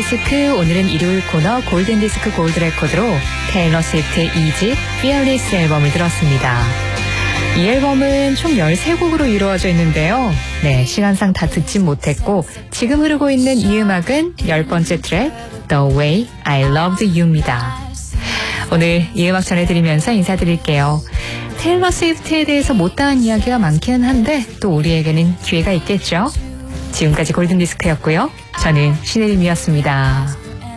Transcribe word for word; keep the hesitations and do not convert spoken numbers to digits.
골든디스크, 오늘은 일요일 코너 골든디스크 골드레코드로 테일러 스위프트의 이 집 Fearless 앨범을 들었습니다. 이 앨범은 총 열세 곡으로 이루어져 있는데요. 네, 시간상 다 듣진 못했고 지금 흐르고 있는 이 음악은 열 번째 트랙 The Way I Loved You입니다. 오늘 이 음악 전해드리면서 인사드릴게요. 테일러 스위프트에 대해서 못다한 이야기가 많기는 한데 또 우리에게는 기회가 있겠죠. 지금까지 골든디스크였고요. 저는 신혜림이었습니다.